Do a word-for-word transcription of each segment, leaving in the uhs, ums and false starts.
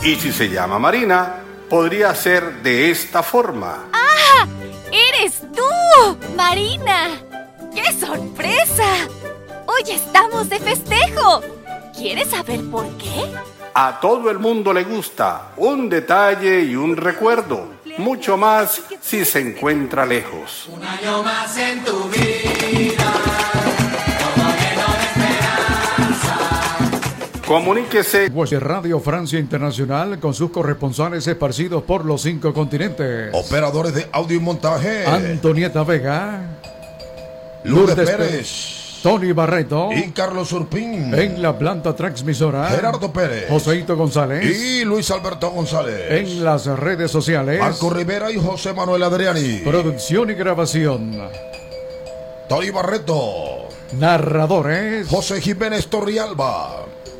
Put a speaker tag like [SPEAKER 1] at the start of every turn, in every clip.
[SPEAKER 1] Y si se llama Marina, podría ser de esta forma.
[SPEAKER 2] ¡Ah! ¡Eres tú, Marina! ¡Qué sorpresa! Hoy estamos de festejo. ¿Quieres saber por qué?
[SPEAKER 1] A todo el mundo le gusta un detalle y un recuerdo, mucho más si se encuentra lejos.
[SPEAKER 3] Un año más en tu vida, todo lleno de esperanza.
[SPEAKER 1] Comuníquese.
[SPEAKER 4] Radio Francia Internacional con sus corresponsales esparcidos por los cinco continentes.
[SPEAKER 5] Operadores de audio y montaje:
[SPEAKER 4] Antonieta Vega,
[SPEAKER 5] Lourdes Pérez,
[SPEAKER 4] Tony Barreto
[SPEAKER 5] y Carlos Urpín.
[SPEAKER 4] En la planta transmisora,
[SPEAKER 5] Gerardo Pérez,
[SPEAKER 4] Joseito González
[SPEAKER 5] y Luis Alberto González.
[SPEAKER 4] En las redes sociales,
[SPEAKER 5] Marco Rivera y José Manuel Adriani.
[SPEAKER 4] Producción y grabación,
[SPEAKER 5] Tony Barreto.
[SPEAKER 4] Narradores,
[SPEAKER 5] José Jiménez Torrialba.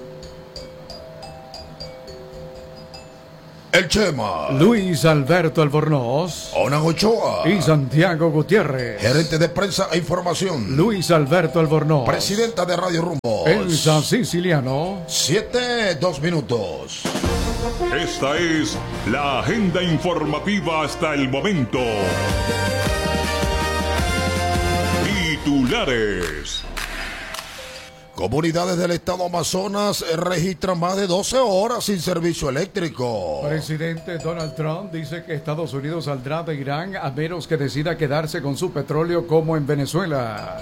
[SPEAKER 5] El Chema,
[SPEAKER 4] Luis Alberto Albornoz,
[SPEAKER 5] Onan Ochoa
[SPEAKER 4] y Santiago Gutiérrez.
[SPEAKER 5] Gerente de prensa e información,
[SPEAKER 4] Luis Alberto Albornoz.
[SPEAKER 5] Presidenta de Radio Rumbo,
[SPEAKER 4] Elsa Siciliano.
[SPEAKER 5] Siete, dos minutos.
[SPEAKER 6] Esta es la agenda informativa hasta el momento. Titulares.
[SPEAKER 5] Comunidades del estado Amazonas registran más de doce horas sin servicio eléctrico.
[SPEAKER 4] Presidente Donald Trump dice que Estados Unidos saldrá de Irán a menos que decida quedarse con su petróleo como en Venezuela.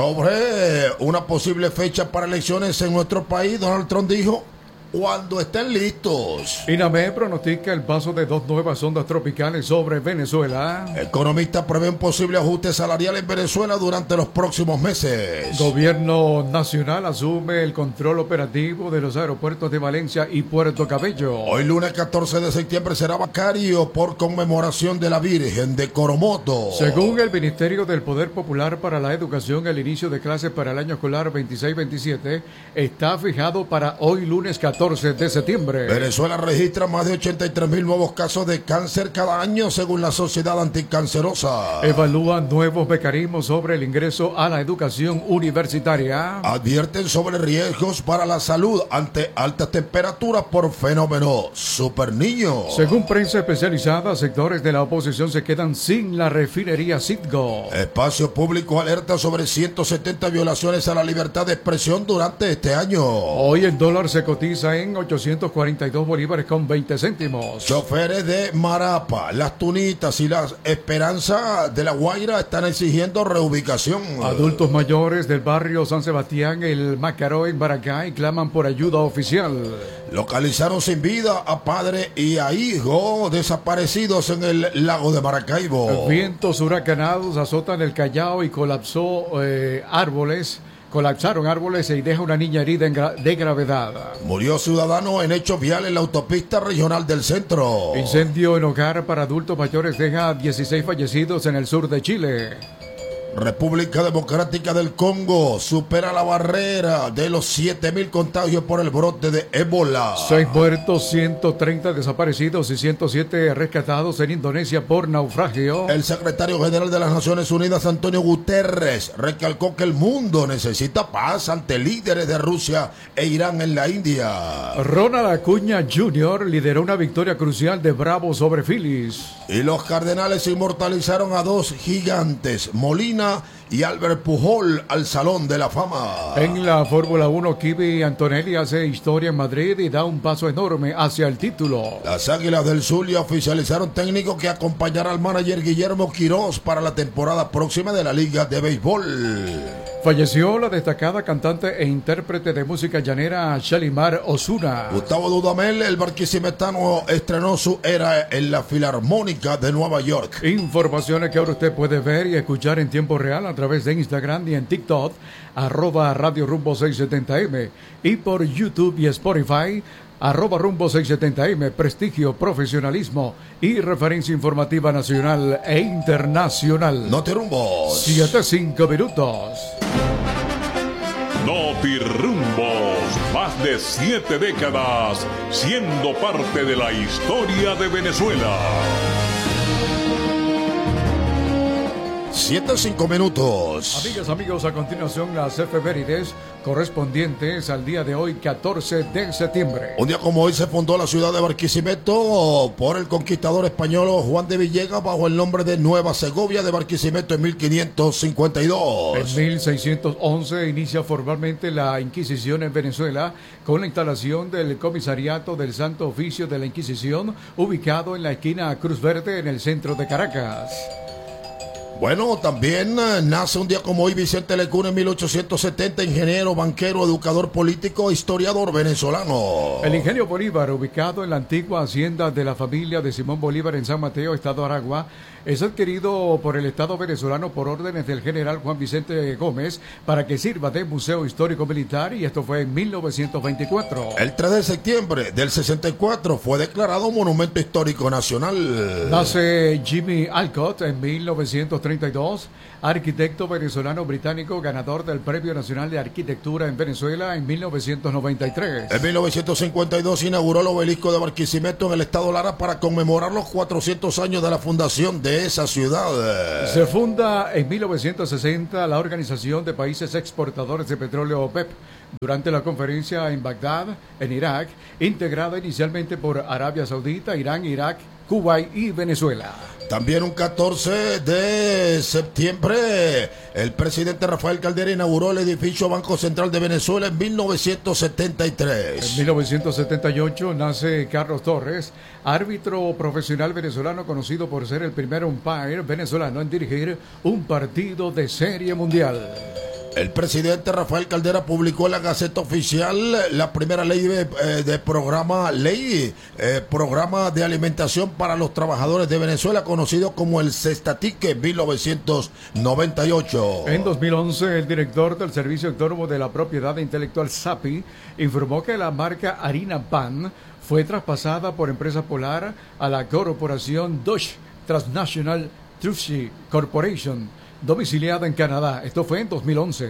[SPEAKER 5] Sobre una posible fecha para elecciones en nuestro país, Donald Trump dijo: cuando estén listos.
[SPEAKER 4] INAME pronostica el paso de dos nuevas ondas tropicales sobre Venezuela.
[SPEAKER 5] Economistas prevén posible ajuste salarial en Venezuela durante los próximos meses.
[SPEAKER 4] Gobierno nacional asume el control operativo de los aeropuertos de Valencia y Puerto Cabello.
[SPEAKER 5] Hoy lunes catorce de septiembre será vacario por conmemoración de la Virgen de Coromoto.
[SPEAKER 4] Según el Ministerio del Poder Popular para la Educación, el inicio de clases para el año escolar veintiséis veintisiete está fijado para hoy lunes catorce de septiembre.
[SPEAKER 5] Venezuela registra más de ochenta y tres mil nuevos casos de cáncer cada año según la Sociedad Anticancerosa.
[SPEAKER 4] Evalúan nuevos mecanismos sobre el ingreso a la educación universitaria.
[SPEAKER 5] Advierten sobre riesgos para la salud ante altas temperaturas por fenómeno superniño.
[SPEAKER 4] Según prensa especializada, sectores de la oposición se quedan sin la refinería Citgo.
[SPEAKER 5] Espacio Público alerta sobre ciento setenta violaciones a la libertad de expresión durante este año.
[SPEAKER 4] Hoy el dólar se cotiza en ochocientos cuarenta y dos bolívares con veinte céntimos.
[SPEAKER 5] Choferes de Marapa, Las Tunitas y Las Esperanza de La Guaira están exigiendo reubicación.
[SPEAKER 4] Adultos mayores del barrio San Sebastián, el Macaró en Baracay, claman por ayuda oficial.
[SPEAKER 5] Localizaron sin vida a padre y a hijo desaparecidos en el lago de Maracaibo.
[SPEAKER 4] Vientos huracanados azotan el Callao y colapsó eh, árboles. Colapsaron árboles y deja una niña herida en gra- de gravedad.
[SPEAKER 5] Murió ciudadano en hechos viales en la autopista regional del centro.
[SPEAKER 4] Incendio en hogar para adultos mayores deja dieciséis fallecidos en el sur de Chile.
[SPEAKER 5] República Democrática del Congo supera la barrera de los siete mil contagios por el brote de ébola.
[SPEAKER 4] Seis muertos, ciento treinta desaparecidos y ciento siete rescatados en Indonesia por naufragio.
[SPEAKER 5] El secretario general de las Naciones Unidas, Antonio Guterres, recalcó que el mundo necesita paz ante líderes de Rusia e Irán en la India.
[SPEAKER 4] Ronald Acuña junior lideró una victoria crucial de Bravos sobre Phillies.
[SPEAKER 5] Y los Cardenales inmortalizaron a dos gigantes, Molina y Albert Pujol, al Salón de la Fama.
[SPEAKER 4] En la Fórmula uno, Kimi Antonelli hace historia en Madrid y da un paso enorme hacia el título.
[SPEAKER 5] Las Águilas del Zulia oficializaron técnico que acompañará al manager Guillermo Quirós para la temporada próxima de la Liga de Béisbol.
[SPEAKER 4] Falleció la destacada cantante e intérprete de música llanera Shalimar Osuna.
[SPEAKER 5] Gustavo Dudamel, el barquisimetano, estrenó su era en la Filarmónica de Nueva York.
[SPEAKER 4] Informaciones que ahora usted puede ver y escuchar en tiempo real a través de Instagram y en TikTok, arroba Radio Rumbo seiscientos setenta eme, y por YouTube y Spotify, arroba Rumbo seiscientos setenta eme, prestigio, profesionalismo y referencia informativa nacional e internacional.
[SPEAKER 5] Notirumbos.
[SPEAKER 4] Siete, cinco minutos.
[SPEAKER 6] Notirumbos, más de siete décadas siendo parte de la historia de Venezuela.
[SPEAKER 5] siete, cinco minutos.
[SPEAKER 4] Amigas, amigos, a continuación las efemérides correspondientes al día de hoy, catorce de septiembre.
[SPEAKER 5] Un día como hoy se fundó la ciudad de Barquisimeto por el conquistador español Juan de Villegas bajo el nombre de Nueva Segovia de Barquisimeto en mil quinientos cincuenta y dos.
[SPEAKER 4] En mil seiscientos once inicia formalmente la Inquisición en Venezuela con la instalación del Comisariato del Santo Oficio de la Inquisición, ubicado en la esquina Cruz Verde en el centro de Caracas.
[SPEAKER 5] Bueno, también eh, nace un día como hoy Vicente Lecuna en mil ochocientos setenta, ingeniero, banquero, educador político, historiador venezolano.
[SPEAKER 4] El Ingenio Bolívar, ubicado en la antigua hacienda de la familia de Simón Bolívar en San Mateo, Estado Aragua, es adquirido por el Estado venezolano por órdenes del general Juan Vicente Gómez para que sirva de museo histórico militar, y esto fue en mil novecientos veinticuatro.
[SPEAKER 5] El tres de septiembre del sesenta y cuatro fue declarado Monumento Histórico Nacional.
[SPEAKER 4] Nace Jimmy Alcott en mil novecientos treinta y dos, arquitecto venezolano británico, ganador del Premio Nacional de Arquitectura en Venezuela en mil novecientos noventa y tres.
[SPEAKER 5] En mil novecientos cincuenta y dos inauguró el obelisco de Barquisimeto en el estado Lara para conmemorar los cuatrocientos años de la fundación de esa ciudad.
[SPEAKER 4] Se funda en mil novecientos sesenta la Organización de Países Exportadores de Petróleo OPEP, durante la conferencia en Bagdad, en Irak, integrada inicialmente por Arabia Saudita, Irán, Irak, Kuwait y Venezuela.
[SPEAKER 5] También un catorce de septiembre, el presidente Rafael Caldera inauguró el edificio Banco Central de Venezuela en mil novecientos setenta y tres.
[SPEAKER 4] En mil novecientos setenta y ocho nace Carlos Torres, árbitro profesional venezolano conocido por ser el primer umpire venezolano en dirigir un partido de serie mundial.
[SPEAKER 5] El presidente Rafael Caldera publicó en la Gaceta Oficial la primera ley de, eh, de programa, ley, eh, programa de alimentación para los trabajadores de Venezuela, conocido como el Cestatique, en mil novecientos noventa y ocho.
[SPEAKER 4] En dos mil once, el director del Servicio Autónomo de la Propiedad Intelectual SAPI informó que la marca Harina Pan fue traspasada por Empresa Polar a la corporación Dutch Transnational Truchy Corporation, domiciliada en Canadá. Esto fue en dos mil once.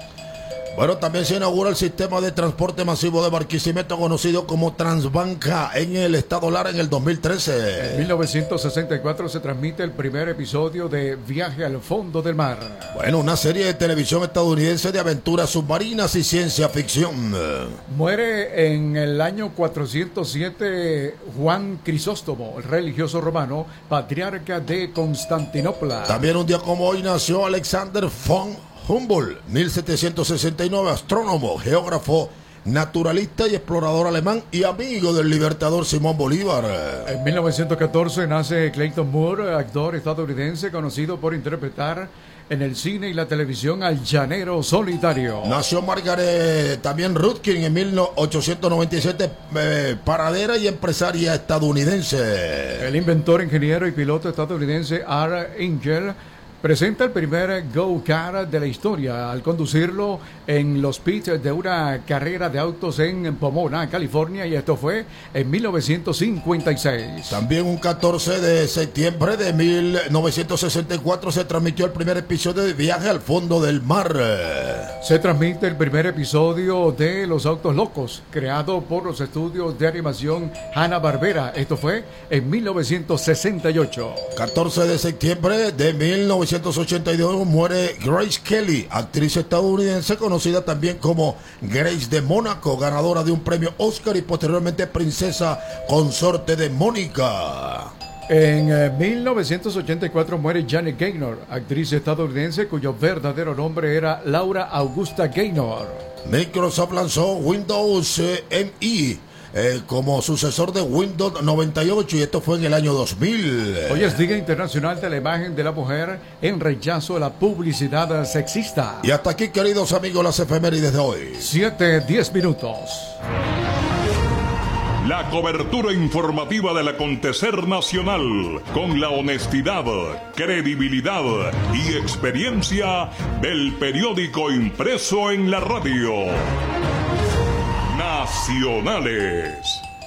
[SPEAKER 5] Bueno, también se inaugura el sistema de transporte masivo de Barquisimeto, conocido como Transbanca, en el estado Lara en el dos mil trece.
[SPEAKER 4] En mil novecientos sesenta y cuatro se transmite el primer episodio de Viaje al Fondo del Mar.
[SPEAKER 5] Bueno, una serie de televisión estadounidense de aventuras submarinas y ciencia ficción.
[SPEAKER 4] Muere en el año cuatrocientos siete Juan Crisóstomo, el religioso romano, patriarca de Constantinopla.
[SPEAKER 5] También un día como hoy nació Alexander von Humboldt, mil setecientos sesenta y nueve, astrónomo, geógrafo, naturalista y explorador alemán y amigo del libertador Simón Bolívar.
[SPEAKER 4] En mil novecientos catorce nace Clayton Moore, actor estadounidense conocido por interpretar en el cine y la televisión al llanero solitario.
[SPEAKER 5] Nació Margaret también Rutkin en mil ochocientos noventa y siete, eh, paradera y empresaria estadounidense.
[SPEAKER 4] El inventor, ingeniero y piloto estadounidense R. Engel presenta el primer go-kart de la historia al conducirlo en los pits de una carrera de autos en Pomona, California, y esto fue en mil novecientos cincuenta y seis.
[SPEAKER 5] También un catorce de septiembre de mil novecientos sesenta y cuatro se transmitió el primer episodio de Viaje al Fondo del Mar.
[SPEAKER 4] Se transmite el primer episodio de Los Autos Locos, creado por los estudios de animación Hanna-Barbera. Esto fue en mil novecientos sesenta y ocho.
[SPEAKER 5] catorce de septiembre de mil novecientos ochenta y dos muere Grace Kelly, actriz estadounidense conocida también como Grace de Mónaco, ganadora de un premio Oscar y posteriormente princesa consorte de Mónica.
[SPEAKER 4] En eh, mil novecientos ochenta y cuatro muere Janet Gaynor, actriz estadounidense cuyo verdadero nombre era Laura Augusta Gaynor.
[SPEAKER 5] Microsoft lanzó Windows eh, M E Eh, como sucesor de Windows noventa y ocho, y esto fue en el año dos mil.
[SPEAKER 4] Hoy es Día Internacional de la Imagen de la Mujer en rechazo a la publicidad sexista.
[SPEAKER 5] Y hasta aquí, queridos amigos, las efemérides de hoy.
[SPEAKER 4] Siete, diez minutos.
[SPEAKER 6] La cobertura informativa del acontecer nacional con la honestidad, credibilidad y experiencia del periódico impreso en la radio. Nacionales.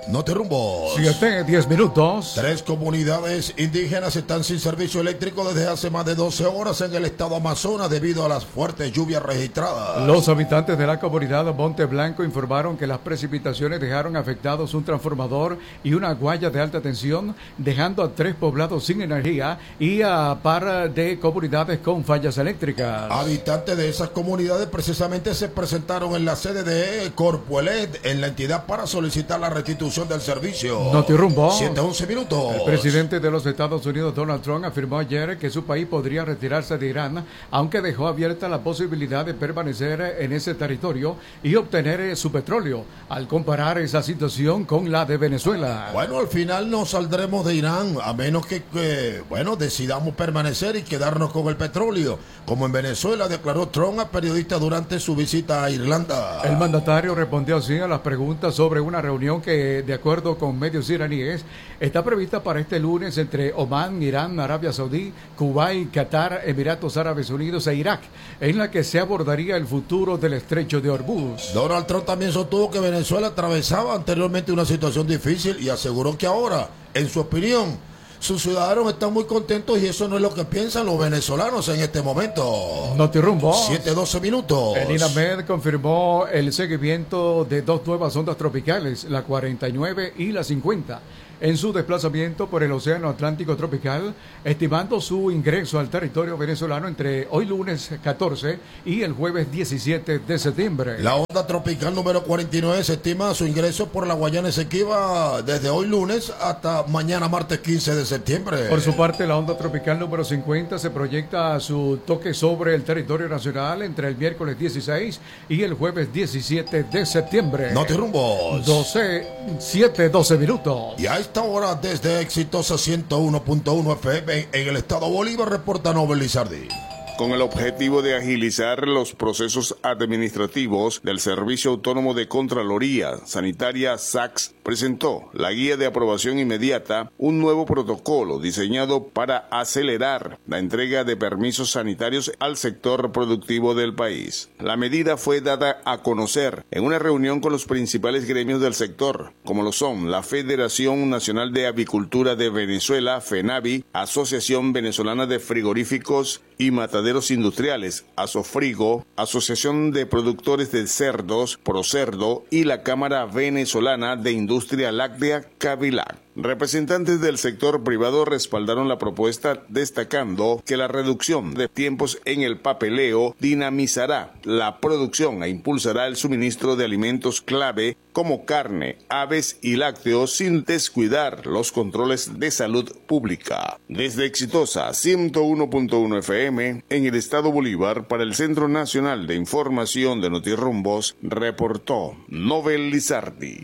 [SPEAKER 5] No te rumbos.
[SPEAKER 4] siete, diez minutos.
[SPEAKER 5] Tres comunidades indígenas están sin servicio eléctrico desde hace más de doce horas en el estado Amazonas debido a las fuertes lluvias registradas.
[SPEAKER 4] Los habitantes de la comunidad Monte Blanco informaron que las precipitaciones dejaron afectados un transformador y una guaya de alta tensión, dejando a tres poblados sin energía y a par de comunidades con fallas eléctricas.
[SPEAKER 5] Habitantes de esas comunidades precisamente se presentaron en la sede de Corpuelet en la entidad para solicitar la restitución del servicio.
[SPEAKER 4] Notirumbo.
[SPEAKER 5] siete, once minutos.
[SPEAKER 4] El presidente de los Estados Unidos, Donald Trump, afirmó ayer que su país podría retirarse de Irán, aunque dejó abierta la posibilidad de permanecer en ese territorio y obtener su petróleo, al comparar esa situación con la de Venezuela.
[SPEAKER 5] Bueno, al final no saldremos de Irán, a menos que, que, bueno, decidamos permanecer y quedarnos con el petróleo, como en Venezuela, declaró Trump a periodistas durante su visita a Irlanda.
[SPEAKER 4] El mandatario respondió así a las preguntas sobre una reunión que, de acuerdo con medios iraníes, está prevista para este lunes entre Omán, Irán, Arabia Saudí, Kuwait, Qatar, Emiratos Árabes Unidos e Irak, en la que se abordaría el futuro del estrecho de Hormuz.
[SPEAKER 5] Donald Trump también sostuvo que Venezuela atravesaba anteriormente una situación difícil y aseguró que ahora, en su opinión, sus ciudadanos están muy contentos y eso no es lo que piensan los venezolanos en este momento.
[SPEAKER 4] Notirumbo.
[SPEAKER 5] siete, doce minutos.
[SPEAKER 4] El INAMED confirmó el seguimiento de dos nuevas ondas tropicales, la cuarenta y nueve y la cincuenta, en su desplazamiento por el Océano Atlántico tropical, estimando su ingreso al territorio venezolano entre hoy lunes catorce y el jueves diecisiete de septiembre.
[SPEAKER 5] La onda tropical número cuarenta y nueve se estima su ingreso por la Guayana Esequiba desde hoy lunes hasta mañana martes quince de septiembre.
[SPEAKER 4] Por su parte, la onda tropical número cincuenta se proyecta a su toque sobre el territorio nacional entre el miércoles dieciséis y el jueves diecisiete de septiembre.
[SPEAKER 5] Notirrumbos.
[SPEAKER 4] doce, siete, doce minutos.
[SPEAKER 5] Y a esta hora desde Exitosa ciento uno punto uno F M en el estado Bolívar reporta Nobel Lizardi.
[SPEAKER 7] Con el objetivo de agilizar los procesos administrativos del Servicio Autónomo de Contraloría Sanitaria S A C S, presentó la Guía de Aprobación Inmediata, un nuevo protocolo diseñado para acelerar la entrega de permisos sanitarios al sector productivo del país. La medida fue dada a conocer en una reunión con los principales gremios del sector, como lo son la Federación Nacional de Avicultura de Venezuela, FENAVI, Asociación Venezolana de Frigoríficos y Mataderos Industriales, Asofrigo, Asociación de Productores de Cerdos, Procerdo y la Cámara Venezolana de Industria Láctea, Cavilac. Representantes del sector privado respaldaron la propuesta, destacando que la reducción de tiempos en el papeleo dinamizará la producción e impulsará el suministro de alimentos clave como carne, aves y lácteos sin descuidar los controles de salud pública. Desde Exitosa ciento uno punto uno F M en el estado Bolívar para el Centro Nacional de Información de Notirrumbos, reportó Nobel Lizardi.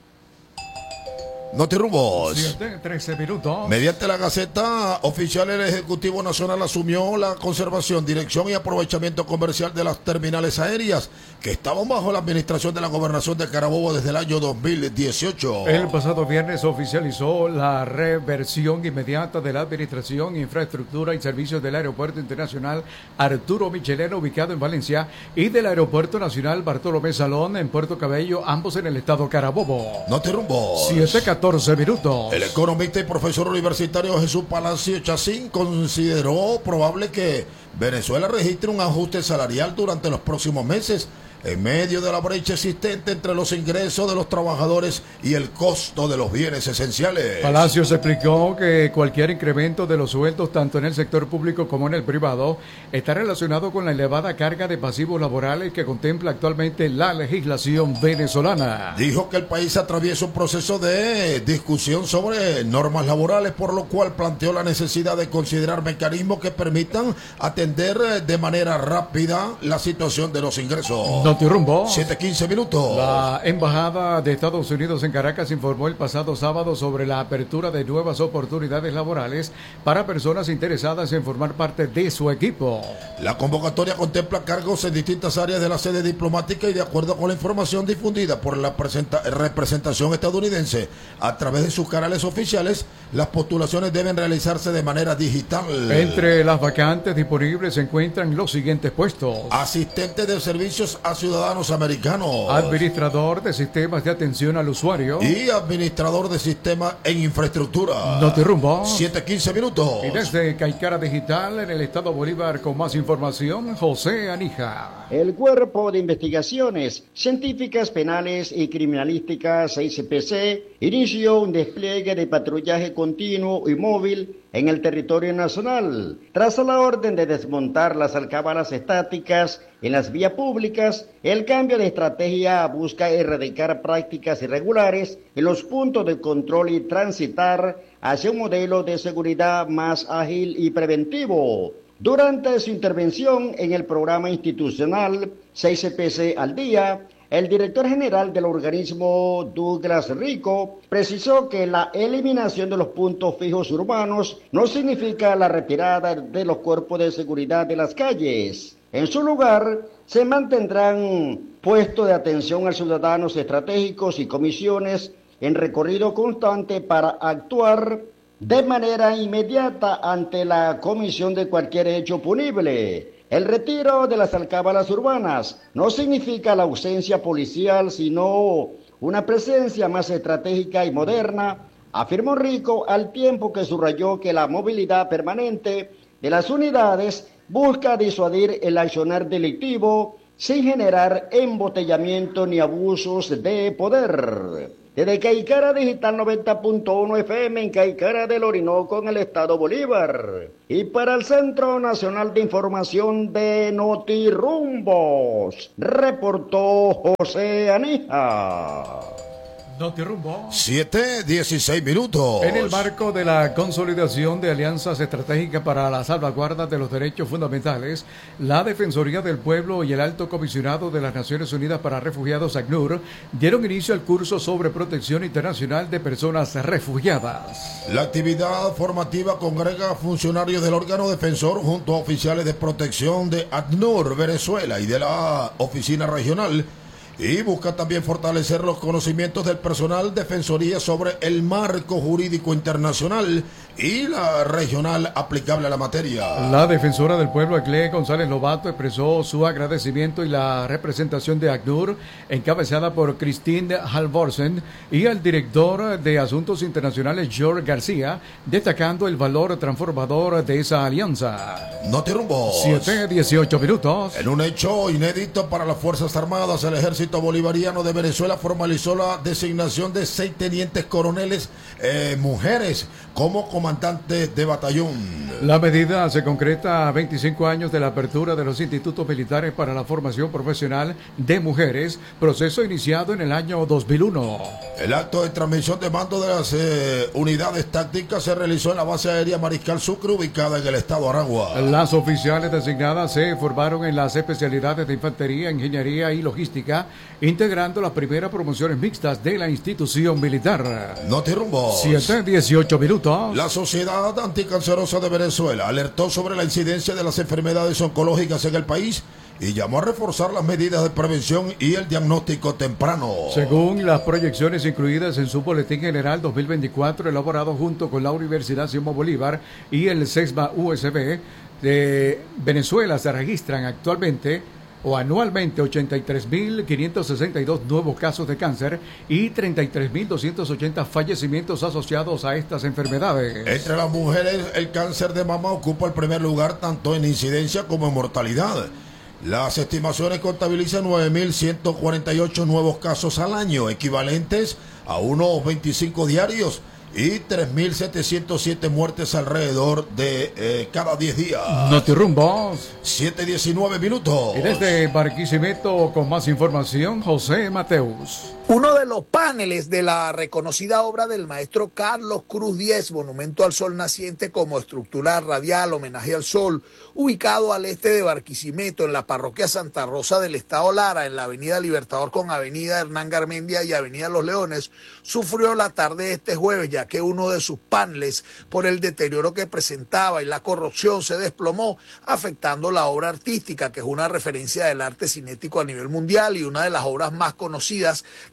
[SPEAKER 5] Notirrumbos.
[SPEAKER 4] siete, trece minutos.
[SPEAKER 5] Mediante la Gaceta Oficial, el Ejecutivo Nacional asumió la conservación, dirección y aprovechamiento comercial de las terminales aéreas que estaban bajo la administración de la Gobernación de Carabobo desde el año dos mil dieciocho.
[SPEAKER 4] El pasado viernes oficializó la reversión inmediata de la Administración, Infraestructura y Servicios del Aeropuerto Internacional Arturo Michelena, ubicado en Valencia, y del Aeropuerto Nacional Bartolomé Salón en Puerto Cabello, ambos en el estado Carabobo.
[SPEAKER 5] Notirrumbos.
[SPEAKER 4] siete, catorce minutos.
[SPEAKER 5] El economista y profesor universitario Jesús Palacio Chacín consideró probable que Venezuela registre un ajuste salarial durante los próximos meses, en medio de la brecha existente entre los ingresos de los trabajadores y el costo de los bienes esenciales.
[SPEAKER 4] Palacios explicó que cualquier incremento de los sueldos, tanto en el sector público como en el privado, está relacionado con la elevada carga de pasivos laborales que contempla actualmente la legislación venezolana.
[SPEAKER 5] Dijo que el país atraviesa un proceso de discusión sobre normas laborales, por lo cual planteó la necesidad de considerar mecanismos que permitan atender de manera rápida la situación de los ingresos.
[SPEAKER 4] Notirumbo.
[SPEAKER 5] siete, quince minutos.
[SPEAKER 4] La Embajada de Estados Unidos en Caracas informó el pasado sábado sobre la apertura de nuevas oportunidades laborales para personas interesadas en formar parte de su equipo.
[SPEAKER 5] La convocatoria contempla cargos en distintas áreas de la sede diplomática y, de acuerdo con la información difundida por la presenta- representación estadounidense a través de sus canales oficiales, las postulaciones deben realizarse de manera digital.
[SPEAKER 4] Entre las vacantes disponibles se encuentran los siguientes puestos:
[SPEAKER 5] asistente de servicios a ciudadanos americanos.
[SPEAKER 4] Administrador de sistemas de atención al usuario.
[SPEAKER 5] Y administrador de sistemas en infraestructura.
[SPEAKER 4] Notirumbo.
[SPEAKER 5] siete quince minutos.
[SPEAKER 4] Y desde Caicara Digital, en el estado Bolívar, con más información, José Anija.
[SPEAKER 8] El Cuerpo de Investigaciones Científicas Penales y Criminalísticas, seis C P C, inició un despliegue de patrullaje continuo y móvil en el territorio nacional, tras la orden de desmontar las alcabalas estáticas en las vías públicas. El cambio de estrategia busca erradicar prácticas irregulares en los puntos de control y transitar hacia un modelo de seguridad más ágil y preventivo. Durante su intervención en el programa institucional seis C P C al día, el director general del organismo, Douglas Rico, precisó que la eliminación de los puntos fijos urbanos no significa la retirada de los cuerpos de seguridad de las calles. En su lugar, se mantendrán puestos de atención a ciudadanos estratégicos y comisiones en recorrido constante para actuar de manera inmediata ante la comisión de cualquier hecho punible. El retiro de las alcábalas urbanas no significa la ausencia policial, sino una presencia más estratégica y moderna, afirmó Rico, al tiempo que subrayó que la movilidad permanente de las unidades busca disuadir el accionar delictivo sin generar embotellamiento ni abusos de poder. Desde Caicara Digital noventa punto uno F M en Caicara del Orinoco, en el estado Bolívar. Y para el Centro Nacional de Información de Notirumbos, reportó José Anija.
[SPEAKER 4] Notirumbo.
[SPEAKER 5] siete dieciséis minutos.
[SPEAKER 4] En el marco de la consolidación de alianzas estratégicas para la salvaguarda de los derechos fundamentales, la Defensoría del Pueblo y el Alto Comisionado de las Naciones Unidas para Refugiados, ACNUR, dieron inicio al curso sobre protección internacional de personas refugiadas.
[SPEAKER 5] La actividad formativa congrega funcionarios del órgano defensor junto a oficiales de protección de ACNUR Venezuela y de la oficina regional, y busca también fortalecer los conocimientos del personal defensoría sobre el marco jurídico internacional y la regional aplicable a la materia.
[SPEAKER 4] La defensora del pueblo, Ecle González Lobato, expresó su agradecimiento y la representación de ACNUR, encabezada por Christine Halvorsen, y al director de Asuntos Internacionales, George García, destacando el valor transformador de esa alianza.
[SPEAKER 5] Notirumbos.
[SPEAKER 4] siete dieciocho minutos.
[SPEAKER 5] En un hecho inédito para las Fuerzas Armadas, el Ejército Bolivariano de Venezuela formalizó la designación de seis tenientes coroneles eh, mujeres como comandantes de batallón.
[SPEAKER 4] La medida se concreta a veinticinco años de la apertura de los institutos militares para la formación profesional de mujeres, proceso iniciado en el año dos mil uno.
[SPEAKER 5] El acto de transmisión de mando de las eh, unidades tácticas se realizó en la base aérea Mariscal Sucre, ubicada en el estado Aragua.
[SPEAKER 4] Las oficiales designadas se formaron en las especialidades de infantería, ingeniería y logística, integrando las primeras promociones mixtas de la institución militar.
[SPEAKER 5] Notirumbos.
[SPEAKER 4] siete dieciocho minutos.
[SPEAKER 5] La Sociedad Anticancerosa de Venezuela alertó sobre la incidencia de las enfermedades oncológicas en el país y llamó a reforzar las medidas de prevención y el diagnóstico temprano.
[SPEAKER 4] Según las proyecciones incluidas en su Boletín General dos mil veinticuatro, elaborado junto con la Universidad Simón Bolívar y el SESMA U S B, de Venezuela se registran actualmente o anualmente ochenta y tres mil quinientos sesenta y dos nuevos casos de cáncer y treinta y tres mil doscientos ochenta fallecimientos asociados a estas enfermedades.
[SPEAKER 5] Entre las mujeres, el cáncer de mama ocupa el primer lugar tanto en incidencia como en mortalidad. Las estimaciones contabilizan nueve mil ciento cuarenta y ocho nuevos casos al año, equivalentes a unos veinticinco diarios, y tres mil setecientos siete muertes alrededor de eh, cada diez días.
[SPEAKER 4] Notirumbos.
[SPEAKER 5] siete diecinueve minutos.
[SPEAKER 4] Y desde Barquisimeto, con más información, José Mateus.
[SPEAKER 9] Uno de los paneles de la reconocida obra del maestro Carlos Cruz Diez, Monumento al Sol Naciente como estructura radial, homenaje al sol, ubicado al este de Barquisimeto, en la parroquia Santa Rosa del Estado Lara, en la avenida Libertador con avenida Hernán Garmendia y avenida Los Leones, sufrió la tarde de este jueves, ya que uno de sus paneles, por el deterioro que presentaba y la corrosión, se desplomó, afectando la obra artística, que es una referencia del arte cinético a nivel mundial y una de las obras más conocidas de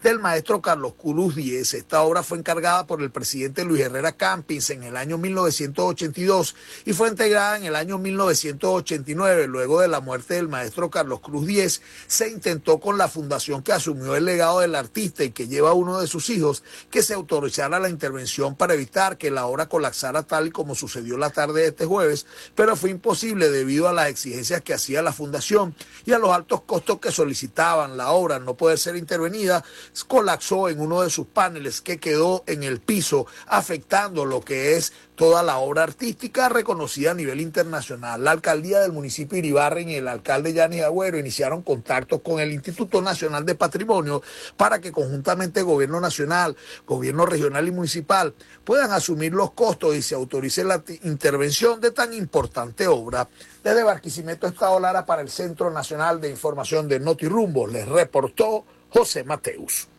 [SPEAKER 9] del maestro Carlos Cruz Diez. Esta obra fue encargada por el presidente Luis Herrera Campins en el año mil novecientos ochenta y dos y fue integrada en el año mil novecientos ochenta y nueve. Luego de la muerte del maestro Carlos Cruz Diez, se intentó con la fundación que asumió el legado del artista y que lleva a uno de sus hijos que se autorizara la intervención para evitar que la obra colapsara tal y como sucedió la tarde de este jueves, pero fue imposible debido a las exigencias que hacía la fundación y a los altos costos que solicitaban la obra no poder ser intervenida. Colapsó en uno de sus paneles que quedó en el piso, afectando lo que es toda la obra artística reconocida a nivel internacional. La alcaldía del municipio de Iribarren y el alcalde Yanis Agüero iniciaron contactos con el Instituto Nacional de Patrimonio para que conjuntamente Gobierno Nacional, Gobierno Regional y Municipal puedan asumir los costos y se autorice la intervención de tan importante obra. Desde Barquisimeto, Estado Lara, para el Centro Nacional de Información de Notirrumbos, les reportó José Mateus.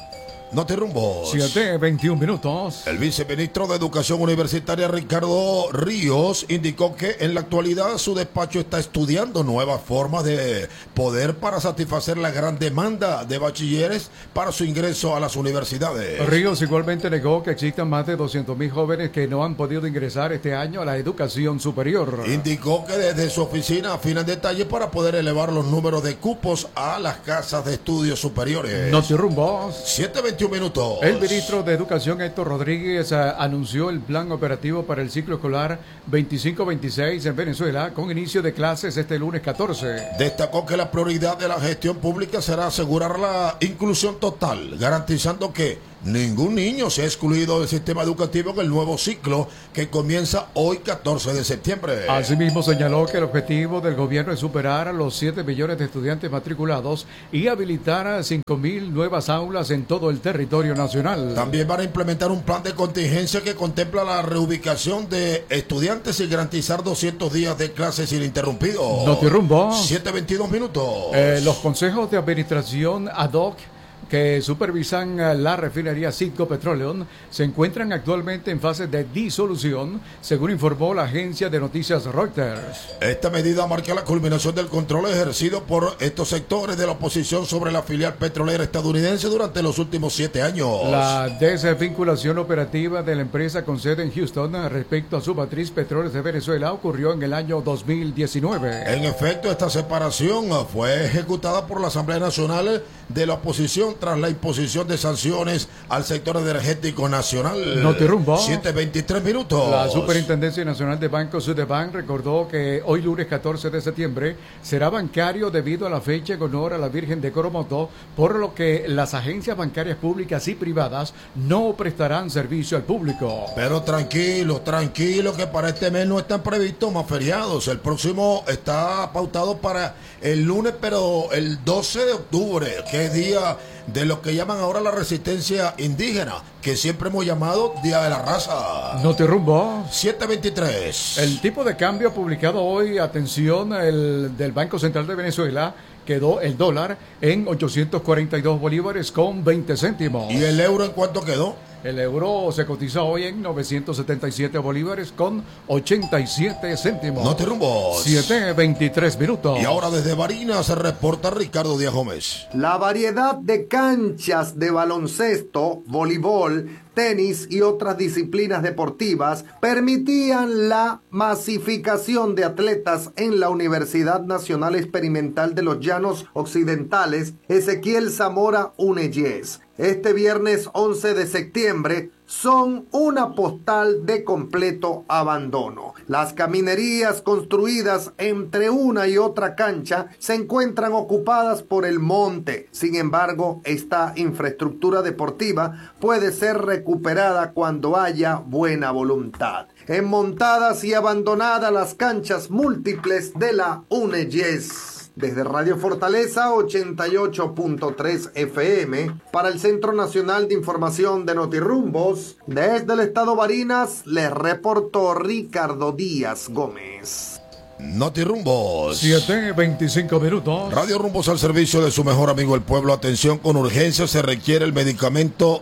[SPEAKER 5] Notirrumbos.
[SPEAKER 4] siete veintiún minutos.
[SPEAKER 5] El viceministro de Educación Universitaria Ricardo Ríos indicó que en la actualidad su despacho está estudiando nuevas formas de poder para satisfacer la gran demanda de bachilleres para su ingreso a las universidades.
[SPEAKER 4] Ríos igualmente negó que existan más de doscientos mil jóvenes que no han podido ingresar este año a la educación superior.
[SPEAKER 5] Indicó que desde su oficina afinan detalles para poder elevar los números de cupos a las casas de estudios superiores.
[SPEAKER 4] Notirrumbos.
[SPEAKER 5] siete veintiún minutos.
[SPEAKER 4] El ministro de Educación, Héctor Rodríguez, uh, anunció el plan operativo para el ciclo escolar veinticinco veintiséis en Venezuela, con inicio de clases este lunes catorce.
[SPEAKER 5] Destacó que la prioridad de la gestión pública será asegurar la inclusión total, garantizando que ningún niño sea excluido del sistema educativo en el nuevo ciclo que comienza hoy catorce de septiembre.
[SPEAKER 4] Asimismo señaló que el objetivo del gobierno es superar a los siete millones de estudiantes matriculados y habilitar a cinco mil nuevas aulas en todo el territorio nacional.
[SPEAKER 5] También van a implementar un plan de contingencia que contempla la reubicación de estudiantes y garantizar doscientos días de clases ininterrumpidos.
[SPEAKER 4] Notirrumbo.
[SPEAKER 5] siete veintidós minutos.
[SPEAKER 4] Eh, los consejos de administración ad hoc que supervisan la refinería Citgo Petroleum se encuentran actualmente en fase de disolución, según informó la agencia de noticias Reuters.
[SPEAKER 5] Esta medida marca la culminación del control ejercido por estos sectores de la oposición sobre la filial petrolera estadounidense durante los últimos siete años.
[SPEAKER 4] La desvinculación operativa de la empresa con sede en Houston respecto a su matriz Petróleos de Venezuela ocurrió en el año dos mil diecinueve.
[SPEAKER 5] En efecto, esta separación fue ejecutada por la Asamblea Nacional de la oposición tras la imposición de sanciones al sector energético nacional.
[SPEAKER 4] Notirrumbo.
[SPEAKER 5] siete veintitrés minutos.
[SPEAKER 4] La Superintendencia Nacional de Bancos Sudebank recordó que hoy lunes catorce de septiembre será bancario debido a la fecha en honor a la Virgen de Coromoto, por lo que las agencias bancarias públicas y privadas no prestarán servicio al público.
[SPEAKER 5] Pero tranquilo, tranquilo, que para este mes no están previstos más feriados. El próximo está pautado para el lunes, pero el doce de octubre, que es día de lo que llaman ahora la resistencia indígena, que siempre hemos llamado Día de la Raza.
[SPEAKER 4] Notirrumbo.
[SPEAKER 5] siete veintitrés.
[SPEAKER 4] El tipo de cambio publicado hoy, atención, el del Banco Central de Venezuela, quedó el dólar en ochocientos cuarenta y dos bolívares con veinte céntimos.
[SPEAKER 5] ¿Y el euro en cuánto quedó?
[SPEAKER 4] El euro se cotiza hoy en novecientos setenta y siete bolívares con ochenta y siete céntimos.
[SPEAKER 5] Notirrumbos.
[SPEAKER 4] siete veintitrés minutos.
[SPEAKER 5] Y ahora desde Barinas se reporta Ricardo Díaz Gómez.
[SPEAKER 10] La variedad de canchas de baloncesto, voleibol, tenis y otras disciplinas deportivas permitían la masificación de atletas en la Universidad Nacional Experimental de los Llanos Occidentales Ezequiel Zamora Uneyes. Este viernes once de septiembre son una postal de completo abandono. Las caminerías construidas entre una y otra cancha se encuentran ocupadas por el monte. Sin embargo, esta infraestructura deportiva puede ser recuperada cuando haya buena voluntad. Enmontadas y abandonadas las canchas múltiples de la Uneyes. Desde Radio Fortaleza ochenta y ocho punto tres F M, para el Centro Nacional de Información de Notirrumbos, desde el estado Barinas, les reportó Ricardo Díaz Gómez.
[SPEAKER 5] Notirrumbos.
[SPEAKER 4] siete veinticinco minutos.
[SPEAKER 5] Radio Rumbos al servicio de su mejor amigo el pueblo. Atención, con urgencia se requiere el medicamento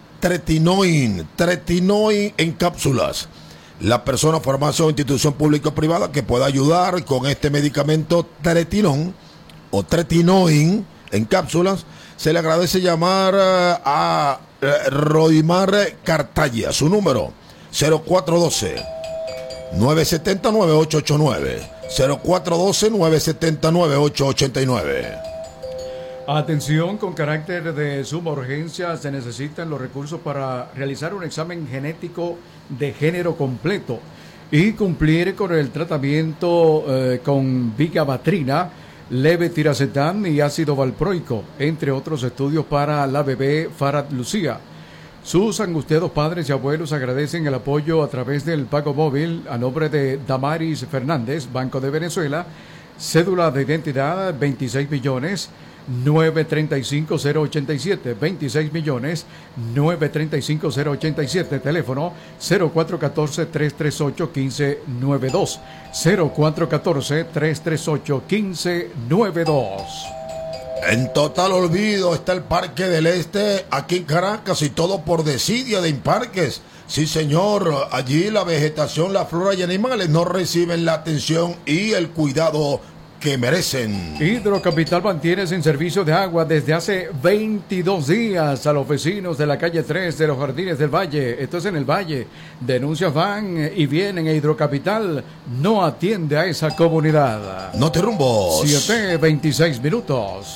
[SPEAKER 5] Tretinoin. Tretinoin en cápsulas. La persona, farmacia o institución pública o privada que pueda ayudar con este medicamento Tretinón o Tretinoin en cápsulas. Se le agradece llamar a Rodimar Cartaya. Su número cero cuatro uno dos, nueve siete cero, nueve ocho ocho nueve. cero cuatro uno dos, nueve siete cero, nueve ocho ocho nueve.
[SPEAKER 4] Atención, con carácter de suma urgencia se necesitan los recursos para realizar un examen genético de género completo y cumplir con el tratamiento eh, con vigabatrina, levetiracetam y ácido valproico, entre otros estudios para la bebé Farad Lucía. Sus angustiados padres y abuelos agradecen el apoyo a través del pago móvil a nombre de Damaris Fernández, Banco de Venezuela, cédula de identidad veintiséis millones nueve treinta y cinco cero ochenta y siete, veintiséis millones nueve treinta y cinco cero ochenta y siete, teléfono cero cuatro uno cuatro, tres tres ocho, uno cinco nueve dos, cero cuatro uno cuatro, tres tres ocho, uno cinco nueve dos.
[SPEAKER 5] En total olvido está el Parque del Este, aquí en Caracas, y todo por desidia de Imparques. Sí, señor, allí la vegetación, la flora y animales no reciben la atención y el cuidado que merecen.
[SPEAKER 4] Hidrocapital mantiene sin servicio de agua desde hace veintidós días a los vecinos de la calle tres de los Jardines del Valle. Esto es en el Valle. Denuncias van y vienen e Hidrocapital no atiende a esa comunidad.
[SPEAKER 5] No te rumbos.
[SPEAKER 4] siete veintiséis minutos.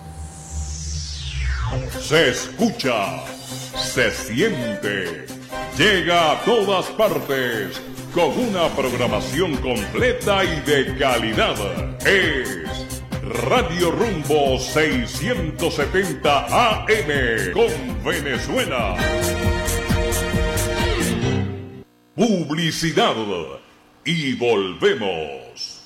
[SPEAKER 6] Se escucha, se siente, llega a todas partes con una programación completa y de calidad. Es Radio Rumbo seiscientos setenta A M con Venezuela. Publicidad y volvemos.